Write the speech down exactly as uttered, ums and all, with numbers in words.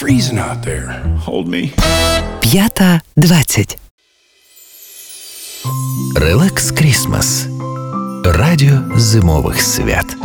freezing out there. Hold me. П'ята двадцять. Релакс Крісмас. Радіо зимових свят.